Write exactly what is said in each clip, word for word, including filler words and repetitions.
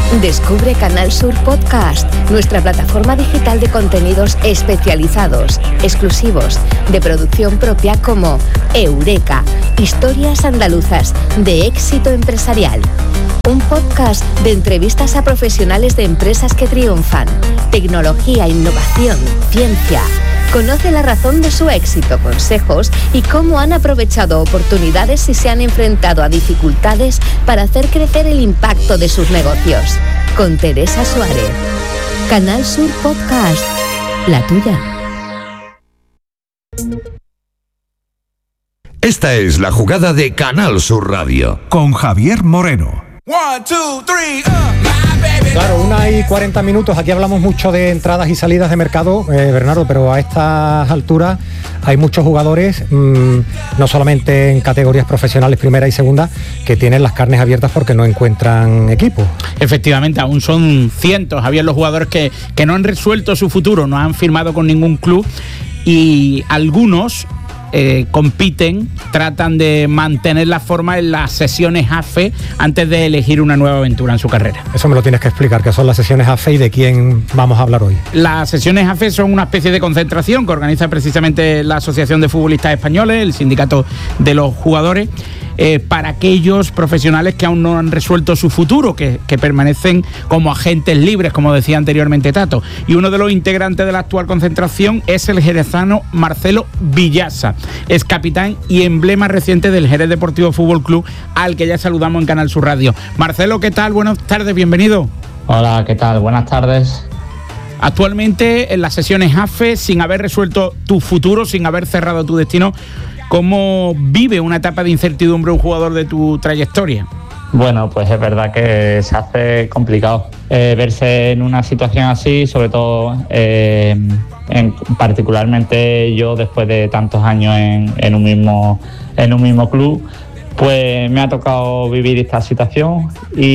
Descubre Canal Sur Podcast, nuestra plataforma digital de contenidos especializados, exclusivos, de producción propia como Eureka, historias andaluzas de éxito empresarial. Un podcast de entrevistas a profesionales de empresas que triunfan, tecnología, innovación, ciencia. Conoce la razón de su éxito, consejos y cómo han aprovechado oportunidades y se han enfrentado a dificultades para hacer crecer el impacto de sus negocios. Con Teresa Suárez. Canal Sur Podcast, la tuya. Esta es la jugada de Canal Sur Radio. Con Javier Moreno. One, two, three, uh. Claro, una y cuarenta minutos. Aquí hablamos mucho de entradas y salidas de mercado, eh, Bernardo, pero a estas alturas hay muchos jugadores, mmm, no solamente en categorías profesionales primera y segunda, que tienen las carnes abiertas porque no encuentran equipo. Efectivamente, aún son cientos, Javier, los jugadores que, que no han resuelto su futuro, no han firmado con ningún club y algunos Eh, compiten, tratan de mantener la forma en las sesiones A F E antes de elegir una nueva aventura en su carrera. Eso me lo tienes que explicar, ¿qué son las sesiones A F E y de quién vamos a hablar hoy? Las sesiones A F E son una especie de concentración que organiza precisamente la Asociación de Futbolistas Españoles, el sindicato de los jugadores, eh, para aquellos profesionales que aún no han resuelto su futuro, que, que permanecen como agentes libres, como decía anteriormente Tato. Y uno de los integrantes de la actual concentración es el jerezano Marcelo Villasa. Es capitán y emblema reciente del Jerez Deportivo Fútbol Club, al que ya saludamos en Canal Sur Radio. Marcelo, ¿qué tal? Buenas tardes, bienvenido. Hola, ¿qué tal? Buenas tardes. Actualmente en las sesiones A F E, sin haber resuelto tu futuro, sin haber cerrado tu destino, ¿cómo vive una etapa de incertidumbre un jugador de tu trayectoria? Bueno, pues es verdad que se hace complicado eh, verse en una situación así, sobre todo eh, en, particularmente yo después de tantos años en, en un mismo en un mismo club, pues me ha tocado vivir esta situación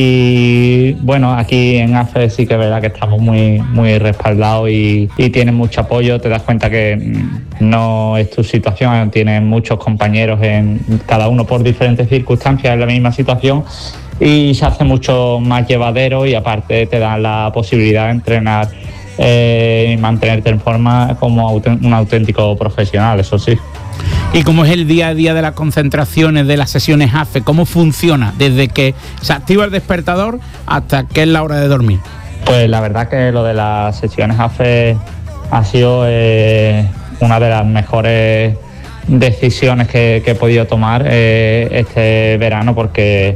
y bueno, aquí en A F E sí que es verdad que estamos muy muy respaldados y, y tienen mucho apoyo. Te das cuenta que no es tu situación, tienen muchos compañeros, en cada uno por diferentes circunstancias en la misma situación y se hace mucho más llevadero y aparte te dan la posibilidad de entrenar eh, y mantenerte en forma como un auténtico profesional, eso sí. ¿Y cómo es el día a día de las concentraciones, de las sesiones A F E? ¿Cómo funciona desde que se activa el despertador hasta que es la hora de dormir? Pues la verdad que lo de las sesiones A F E ha sido eh, una de las mejores decisiones que, que he podido tomar eh, este verano, porque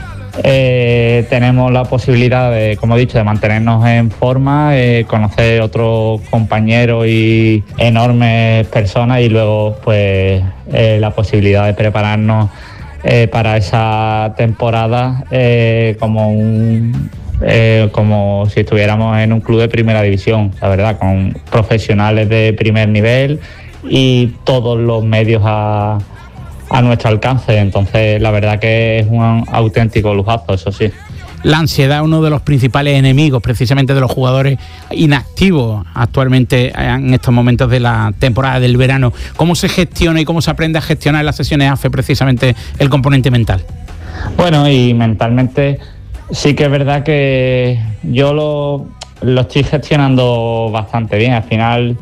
eh, tenemos la posibilidad de, como he dicho, de mantenernos en forma, eh, conocer otros compañeros y enormes personas y luego pues eh, la posibilidad de prepararnos eh, para esa temporada eh, como un eh, como si estuviéramos en un club de primera división, la verdad, con profesionales de primer nivel y todos los medios a a nuestro alcance. Entonces la verdad que es un auténtico lujazo, eso sí. La ansiedad es uno de los principales enemigos precisamente de los jugadores inactivos actualmente en estos momentos de la temporada del verano. ¿Cómo se gestiona y cómo se aprende a gestionar en las sesiones A F E precisamente el componente mental? Bueno, y mentalmente sí que es verdad que yo lo, lo estoy gestionando bastante bien. Al final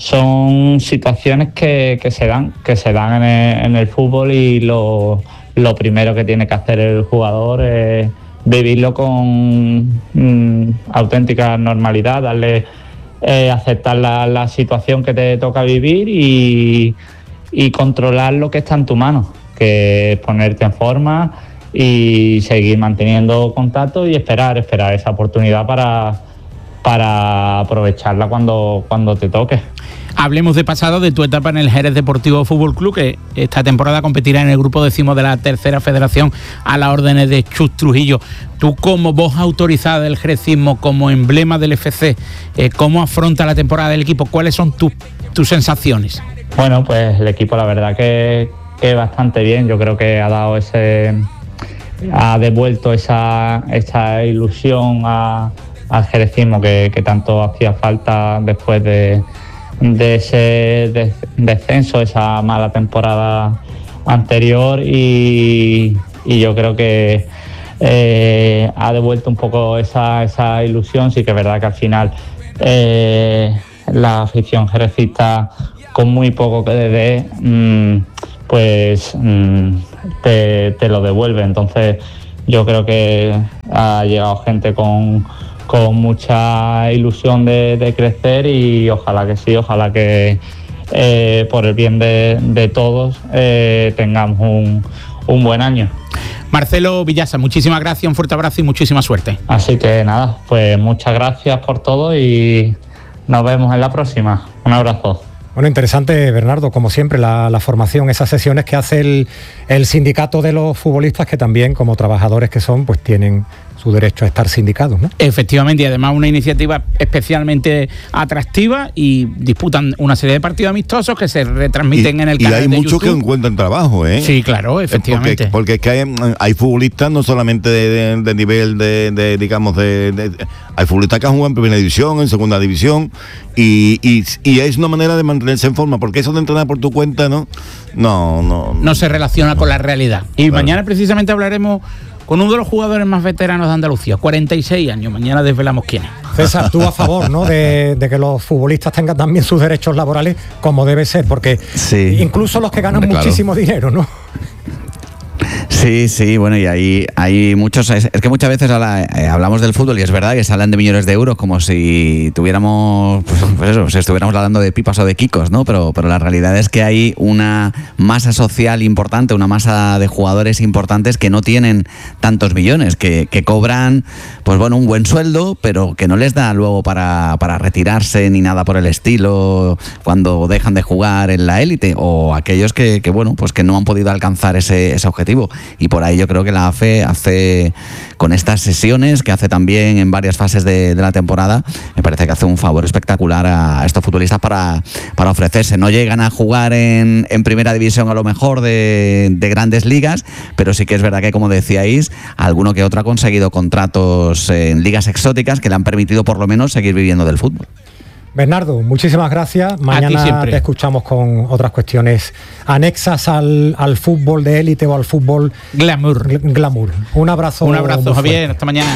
son situaciones que, que se dan, que se dan en el, en el fútbol y lo, lo primero que tiene que hacer el jugador es vivirlo con mmm, auténtica normalidad, darle, eh, aceptar la, la situación que te toca vivir y, y controlar lo que está en tu mano, que es ponerte en forma y seguir manteniendo contacto y esperar, esperar esa oportunidad para, para aprovecharla cuando, cuando te toque. Hablemos de pasado, de tu etapa en el Jerez Deportivo Fútbol Club, que esta temporada competirá en el grupo décimo de la tercera federación a las órdenes de Chus Trujillo. Tú, como voz autorizada del jerecismo, como emblema del F C, eh, ¿cómo afronta la temporada del equipo? ¿Cuáles son tus tus sensaciones? Bueno, pues el equipo la verdad que, que bastante bien. Yo creo que ha dado ese, ha devuelto esa, esa ilusión a, al jerecismo que, que tanto hacía falta después de de ese descenso, esa mala temporada anterior y, y yo creo que eh, ha devuelto un poco esa, esa ilusión. Sí que es verdad que al final eh, la afición jerezista, con muy poco que le dé, mmm, pues mmm, te, te lo devuelve. Entonces yo creo que ha llegado gente con, con mucha ilusión de, de crecer, y ojalá que sí, ojalá que eh, por el bien de, de todos eh, tengamos un, un buen año. Marcelo Villaza, muchísimas gracias, un fuerte abrazo y muchísima suerte. Así que nada, pues muchas gracias por todo y nos vemos en la próxima. Un abrazo. Bueno, interesante, Bernardo, como siempre, la, la formación, esas sesiones que hace el, el sindicato de los futbolistas, que también, como trabajadores que son, pues tienen su derecho a estar sindicados, ¿no? Efectivamente, y además una iniciativa especialmente atractiva, y disputan una serie de partidos amistosos que se retransmiten y, en el y canal hay de muchos que encuentran trabajo, ¿eh? Sí, claro, efectivamente. Porque, porque es que hay, hay futbolistas no solamente de, de, de nivel de, de digamos, de, de, de... Hay futbolistas que juegan en primera división, en segunda división, y, y, y es una manera de mantenerse en forma, porque eso de entrenar por tu cuenta, ¿no? No, no. No se relaciona no. con la realidad. Y claro, mañana precisamente hablaremos con uno de los jugadores más veteranos de Andalucía, cuarenta y seis años. Mañana desvelamos quién es. César, tú a favor, ¿no?, de, de que los futbolistas tengan también sus derechos laborales como debe ser, porque sí, incluso los que ganan claro, muchísimo dinero, ¿no? Sí, sí, bueno, y ahí hay muchos... Es, es que muchas veces habla, eh, hablamos del fútbol y es verdad que se hablan de millones de euros como si tuviéramos, pues, pues eso, si estuviéramos hablando de pipas o de kikos, ¿no? Pero, pero la realidad es que hay una masa social importante, una masa de jugadores importantes que no tienen tantos millones, que, que cobran, pues bueno, un buen sueldo, pero que no les da luego para, para retirarse ni nada por el estilo cuando dejan de jugar en la élite, o aquellos que, que bueno, pues que no han podido alcanzar ese, ese objetivo. Y por ahí yo creo que la A F E hace, con estas sesiones que hace también en varias fases de, de la temporada, me parece que hace un favor espectacular a estos futbolistas para, para ofrecerse. No llegan a jugar en, en primera división a lo mejor de, de grandes ligas, pero sí que es verdad que, como decíais, alguno que otro ha conseguido contratos en ligas exóticas que le han permitido por lo menos seguir viviendo del fútbol. Bernardo, muchísimas gracias. Mañana te escuchamos con otras cuestiones anexas al, al fútbol de élite o al fútbol glamour. Gl- glamour. Un abrazo. Un abrazo, Javier. Hasta mañana.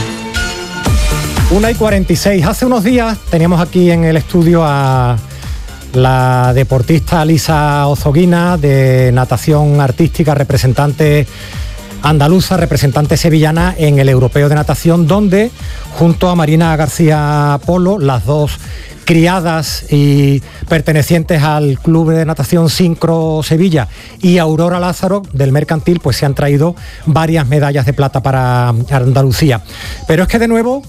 una y cuarenta y seis. Hace unos días teníamos aquí en el estudio a la deportista Lisa Ozoguina, de natación artística, representante andaluza, representante sevillana en el Europeo de Natación, donde junto a Marina García Polo, las dos criadas y pertenecientes al Club de Natación Sincro Sevilla, y Aurora Lázaro del Mercantil, pues se han traído varias medallas de plata para Andalucía. Pero es que de nuevo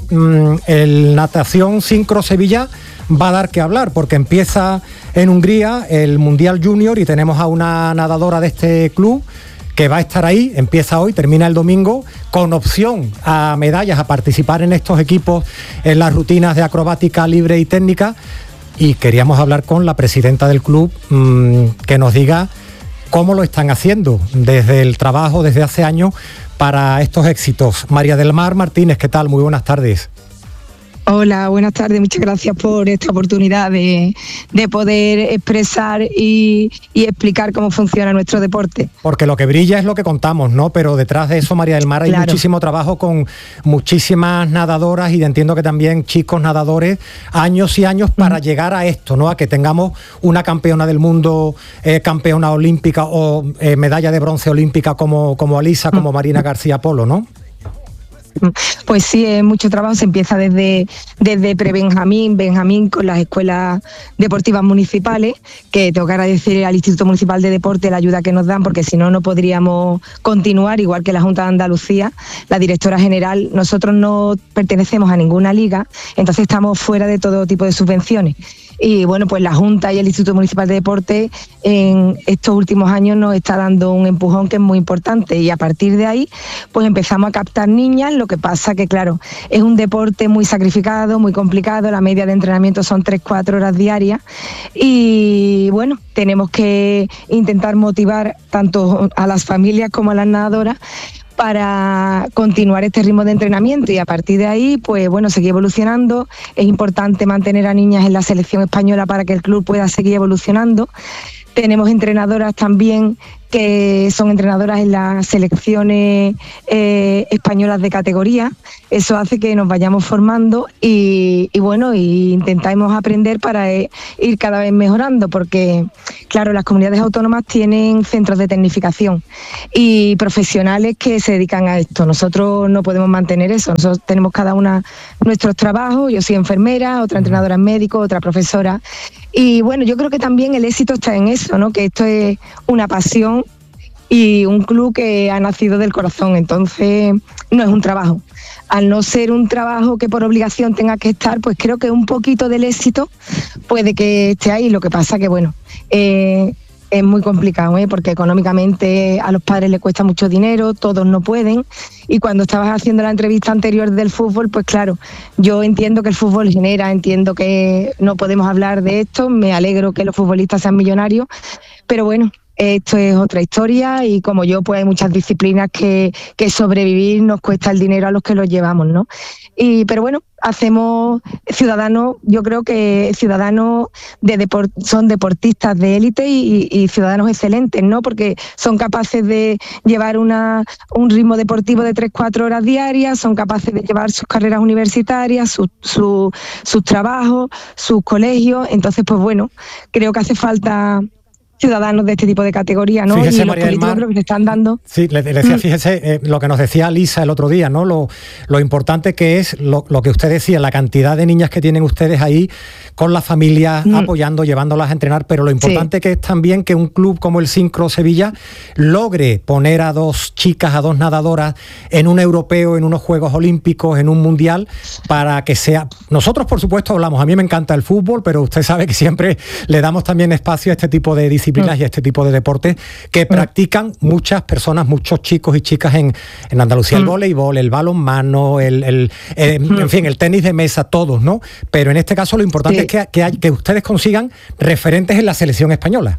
el Natación Sincro Sevilla va a dar que hablar, porque empieza en Hungría el Mundial Junior y tenemos a una nadadora de este club que va a estar ahí, empieza hoy, termina el domingo, con opción a medallas, a participar en estos equipos en las rutinas de acrobática libre y técnica. Y queríamos hablar con la presidenta del club, mmm, que nos diga cómo lo están haciendo desde el trabajo, desde hace años, para estos éxitos. María del Mar Martínez, ¿qué tal? Muy buenas tardes. Hola, buenas tardes, muchas gracias por esta oportunidad de, de poder expresar y, y explicar cómo funciona nuestro deporte. Porque lo que brilla es lo que contamos, ¿no? Pero detrás de eso, María del Mar, hay claro, muchísimo trabajo con muchísimas nadadoras, y entiendo que también chicos nadadores, años y años para uh-huh. llegar a esto, ¿no? A que tengamos una campeona del mundo, eh, campeona olímpica o eh, medalla de bronce olímpica como, como Alisa, como uh-huh. Marina García Polo, ¿no? Pues sí, es mucho trabajo, se empieza desde, desde pre-Benjamín, Benjamín con las escuelas deportivas municipales, que tengo que agradecer al Instituto Municipal de Deporte la ayuda que nos dan, porque si no, no podríamos continuar, igual que la Junta de Andalucía, la directora general. Nosotros no pertenecemos a ninguna liga, entonces estamos fuera de todo tipo de subvenciones. Y bueno, pues la Junta y el Instituto Municipal de Deporte en estos últimos años nos está dando un empujón que es muy importante, y a partir de ahí pues empezamos a captar niñas. Lo que pasa que claro, es un deporte muy sacrificado, muy complicado, la media de entrenamiento son tres cuatro horas diarias, y bueno, tenemos que intentar motivar tanto a las familias como a las nadadoras para continuar este ritmo de entrenamiento, y a partir de ahí, pues bueno, seguir evolucionando. Es importante mantener a niñas en la selección española para que el club pueda seguir evolucionando. Tenemos entrenadoras también que son entrenadoras en las selecciones eh, españolas de categoría. Eso hace que nos vayamos formando y, y bueno, y intentamos aprender para ir cada vez mejorando, porque claro, las comunidades autónomas tienen centros de tecnificación y profesionales que se dedican a esto. Nosotros no podemos mantener eso, nosotros tenemos cada una nuestros trabajos. Yo soy enfermera, otra entrenadora en médico, otra profesora. Y bueno, yo creo que también el éxito está en eso, ¿no? Que esto es una pasión y un club que ha nacido del corazón, entonces no es un trabajo. Al no ser un trabajo que por obligación tenga que estar, pues creo que un poquito del éxito puede que esté ahí. Lo que pasa que, bueno, eh, es muy complicado, ¿eh? Porque económicamente a los padres les cuesta mucho dinero, todos no pueden. Y cuando estabas haciendo la entrevista anterior del fútbol, pues claro, yo entiendo que el fútbol genera, entiendo que no podemos hablar de esto, me alegro que los futbolistas sean millonarios, pero bueno, esto es otra historia y como yo, pues hay muchas disciplinas que, que sobrevivir nos cuesta el dinero a los que los llevamos, ¿no? Y, pero bueno, hacemos ciudadanos, yo creo que ciudadanos de deport, son deportistas de élite y, y ciudadanos excelentes, ¿no? Porque son capaces de llevar una, un ritmo deportivo de tres cuatro horas diarias, son capaces de llevar sus carreras universitarias, su, su, sus trabajos, sus colegios. Entonces, pues bueno, creo que hace falta ciudadanos de este tipo de categoría, ¿no? Fíjese, y los María del políticos Mar, creo que se están dando. Sí, le, le decía, fíjese eh, lo que nos decía Lisa el otro día, ¿no? Lo, lo importante que es lo, lo que usted decía, la cantidad de niñas que tienen ustedes ahí con las familias mm. apoyando, llevándolas a entrenar, pero lo importante sí. que es también que un club como el Sincro Sevilla logre poner a dos chicas, a dos nadadoras en un europeo, en unos Juegos Olímpicos, en un mundial, para que sea... Nosotros, por supuesto, hablamos, a mí me encanta el fútbol, pero usted sabe que siempre le damos también espacio a este tipo de disciplinas y a este tipo de deportes que practican muchas personas, muchos chicos y chicas en, en Andalucía, el voleibol, el balonmano, el, el, eh, en fin, el tenis de mesa, todos, ¿no? Pero en este caso lo importante sí. es que, que, hay, que ustedes consigan referentes en la selección española.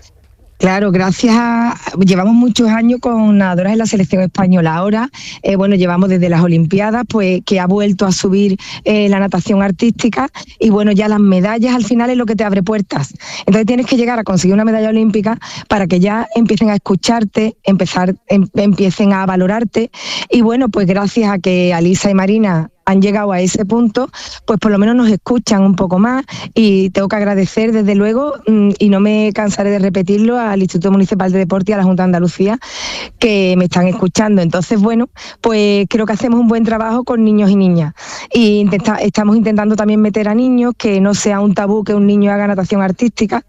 Claro, gracias a... Llevamos muchos años con nadadoras en la selección española. Ahora, eh, bueno, llevamos desde las Olimpiadas, pues que ha vuelto a subir eh, la natación artística y bueno, ya las medallas al final es lo que te abre puertas. Entonces tienes que llegar a conseguir una medalla olímpica para que ya empiecen a escucharte, empezar, em, empiecen a valorarte y bueno, pues gracias a que Alisa y Marina han llegado a ese punto, pues por lo menos nos escuchan un poco más y tengo que agradecer desde luego, y no me cansaré de repetirlo, al Instituto Municipal de Deporte y a la Junta de Andalucía que me están escuchando. Entonces, bueno, pues creo que hacemos un buen trabajo con niños y niñas y intenta, estamos intentando también meter a niños, que no sea un tabú que un niño haga natación artística,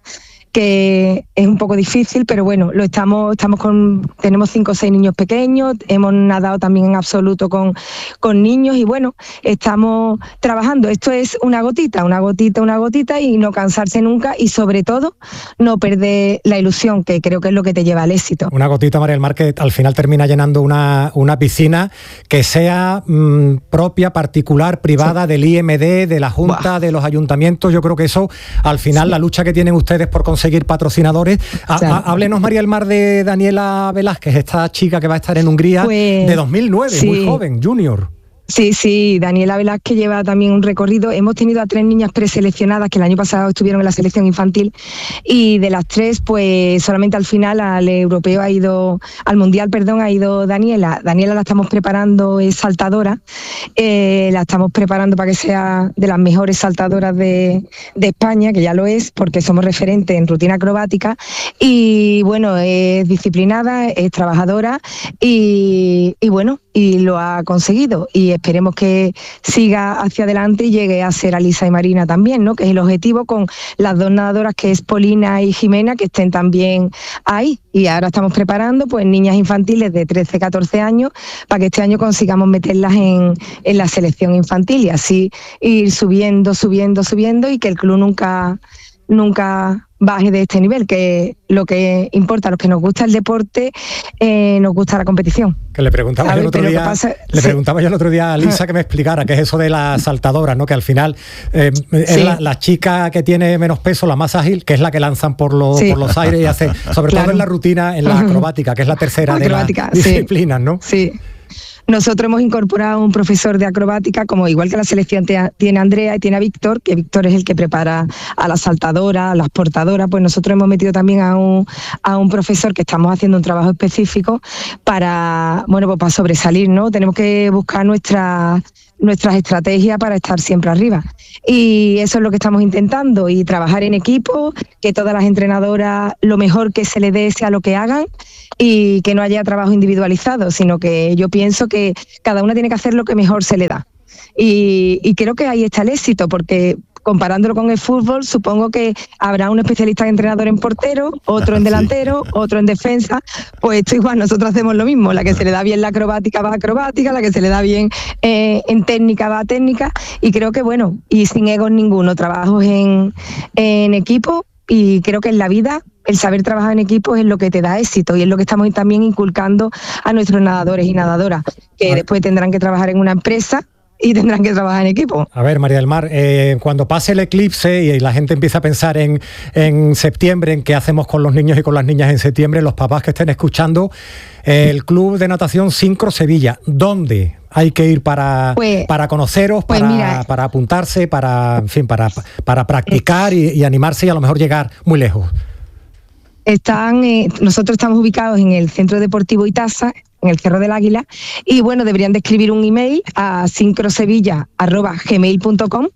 que es un poco difícil, pero bueno, lo estamos, estamos con, tenemos cinco o seis niños pequeños, hemos nadado también en absoluto con, con niños y bueno, estamos trabajando. Esto es una gotita, una gotita, una gotita y no cansarse nunca y sobre todo no perder la ilusión, que creo que es lo que te lleva al éxito. Una gotita, María del Mar, que al final termina llenando una, una piscina que sea mmm, propia, particular, privada, sí. del I M D, de la Junta, Buah. de los ayuntamientos. Yo creo que eso, al final, sí. la lucha que tienen ustedes por conseguir seguir patrocinadores. A, a, háblenos, María del Mar, de Daniela Velázquez, esta chica que va a estar en Hungría pues, de dos mil nueve, sí. muy joven, junior. Sí, sí, Daniela Velázquez lleva también un recorrido. Hemos tenido a tres niñas preseleccionadas que el año pasado estuvieron en la selección infantil y de las tres, pues solamente al final al europeo ha ido, al mundial, perdón, ha ido Daniela. Daniela la estamos preparando, es saltadora, eh, la estamos preparando para que sea de las mejores saltadoras de, de España, que ya lo es, porque somos referentes en rutina acrobática y bueno, es disciplinada, es trabajadora y, y bueno, y lo ha conseguido y esperemos que siga hacia adelante y llegue a ser Alisa y Marina también, ¿no? Que es el objetivo con las dos nadadoras que es Polina y Jimena, que estén también ahí. Y ahora estamos preparando pues niñas infantiles de trece, catorce años para que este año consigamos meterlas en, en la selección infantil y así ir subiendo, subiendo, subiendo y que el club nunca, nunca baje de este nivel, que lo que importa a los que nos gusta el deporte, eh, nos gusta la competición. Que le preguntaba yo el otro día, pasa, le sí. preguntaba yo el otro día a Lisa que me explicara qué es eso de la saltadora, ¿no? Que al final eh, sí. es la, la chica que tiene menos peso, la más ágil, que es la que lanzan por los, sí. por los aires y hace, sobre claro. todo en la rutina, en la acrobática, que es la tercera de las disciplinas, ¿no? Sí. nosotros hemos incorporado un profesor de acrobática, como igual que la selección te, tiene Andrea y tiene a Víctor, que Víctor es el que prepara a las saltadoras, a las portadoras, pues nosotros hemos metido también a un, a un profesor que estamos haciendo un trabajo específico para, bueno, pues para sobresalir, ¿no? Tenemos que buscar nuestra... nuestras estrategias para estar siempre arriba. Y eso es lo que estamos intentando, y trabajar en equipo, que todas las entrenadoras lo mejor que se les dé sea lo que hagan, y que no haya trabajo individualizado, sino que yo pienso que cada una tiene que hacer lo que mejor se le da. Y, y creo que ahí está el éxito, porque comparándolo con el fútbol, supongo que habrá un especialista en entrenador en portero, otro en delantero, sí. otro en defensa. Pues esto igual, nosotros hacemos lo mismo. La que se le da bien la acrobática va a acrobática, la que se le da bien eh, en técnica va a técnica. Y creo que, bueno, y sin egos ninguno, trabajo en, en equipo, y creo que en la vida el saber trabajar en equipo es lo que te da éxito, y es lo que estamos también inculcando a nuestros nadadores y nadadoras, que ah. después tendrán que trabajar en una empresa y tendrán que trabajar en equipo. A ver, María del Mar, eh, cuando pase el eclipse y la gente empieza a pensar en, en septiembre, en qué hacemos con los niños y con las niñas en septiembre, los papás que estén escuchando, eh, el Club de Natación Sincro Sevilla, ¿dónde hay que ir para, pues, para conoceros, pues para, mira, para apuntarse, para, en fin, para, para practicar y, y animarse y a lo mejor llegar muy lejos? Están, eh, nosotros estamos ubicados en el Centro Deportivo Itasa, en el Cerro del Águila, y bueno, deberían de escribir un email a sincrosevilla arroba gmail punto com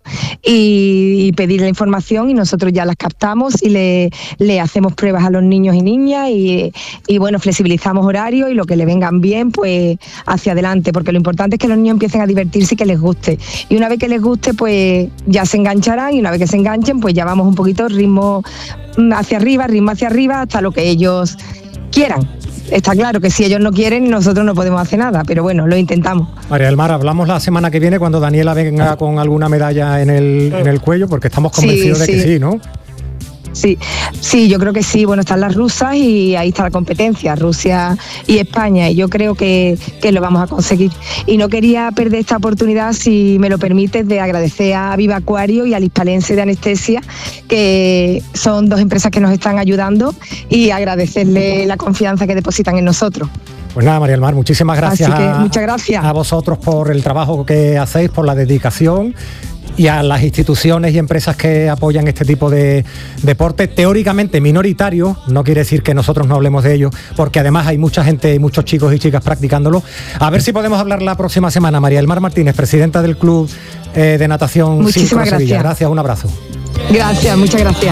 y, y pedir la información, y nosotros ya las captamos y le, le hacemos pruebas a los niños y niñas, y, y bueno, flexibilizamos horarios, y lo que le vengan bien, pues hacia adelante, porque lo importante es que los niños empiecen a divertirse y que les guste, y una vez que les guste, pues ya se engancharán, y una vez que se enganchen, pues ya vamos un poquito ritmo hacia arriba, ritmo hacia arriba, hasta lo que ellos quieran. Está claro que si ellos no quieren, nosotros no podemos hacer nada, pero bueno, lo intentamos. María del Mar, hablamos la semana que viene cuando Daniela venga con alguna medalla en el, en el cuello, porque estamos convencidos sí, de sí. que sí, ¿no? Sí, sí, yo creo que sí. Bueno, están las rusas y ahí está la competencia, Rusia y España, y yo creo que, que lo vamos a conseguir. Y no quería perder esta oportunidad, si me lo permites, de agradecer a Viva Acuario y al Hispalense de Anestesia, que son dos empresas que nos están ayudando, y agradecerle la confianza que depositan en nosotros. Pues nada, María del Mar, muchísimas gracias. Así que, a, muchas gracias a vosotros por el trabajo que hacéis, por la dedicación, y a las instituciones y empresas que apoyan este tipo de deportes teóricamente minoritarios. No quiere decir que nosotros no hablemos de ellos, porque además hay mucha gente y muchos chicos y chicas practicándolo. A ver si podemos hablar la próxima semana. María del Mar Martínez, presidenta del Club eh, de Natación Sincro Sevilla. Gracias, un abrazo. Gracias, muchas gracias.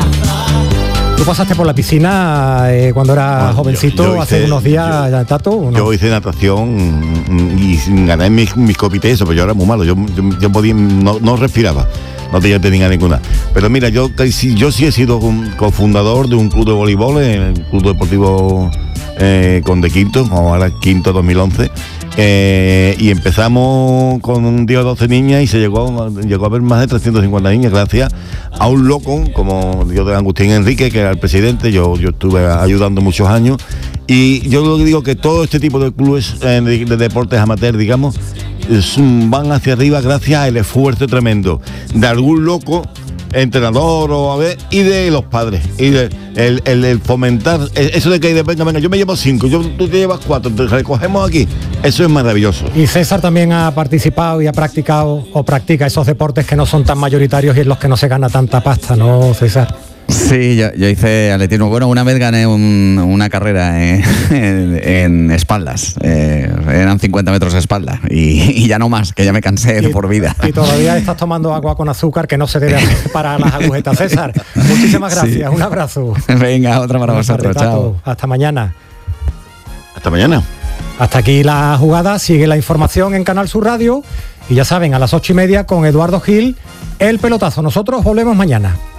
Tú pasaste por la piscina eh, cuando eras bueno, jovencito, yo, yo hice, hace unos días, yo, Tato, ¿no? Yo hice natación y gané mis, mis copites, pero yo era muy malo, yo, yo, yo podía, no, no respiraba, no tenía técnica ninguna. Pero mira, yo, yo sí he sido cofundador de un club de voleibol, el Club Deportivo eh, Conde Quinto, como ahora Quinto dos mil once. Eh, y empezamos con diez o doce niñas, y se llegó, llegó a haber más de trescientas cincuenta niñas gracias a un loco como yo de Agustín Enrique, que era el presidente. Yo, yo estuve ayudando muchos años, y yo lo que digo que todo este tipo de clubes eh, de, de deportes amateur, digamos, es, van hacia arriba gracias al esfuerzo tremendo de algún loco entrenador o a ver, y de los padres, y de el, el, el fomentar eso de que venga, venga, yo me llevo cinco, yo, tú te llevas cuatro, te recogemos aquí. Eso es maravilloso. Y César también ha participado y ha practicado o practica esos deportes que no son tan mayoritarios y en los que no se gana tanta pasta, ¿no, César? Sí, yo, yo hice atletismo. Bueno, una vez gané un, una carrera en, en, en espaldas. Eh, eran cincuenta metros de espalda. Y, y ya no más, que ya me cansé de por vida. Y todavía estás tomando agua con azúcar, que no se debe hacer para las agujetas. César, muchísimas gracias. Sí. Un abrazo. Venga, otra para vosotros. Chao. Hasta mañana. Hasta mañana. Hasta aquí la jugada. Sigue la información en Canal Sur Radio. Y ya saben, a las ocho y media con Eduardo Gil, el pelotazo. Nosotros volvemos mañana.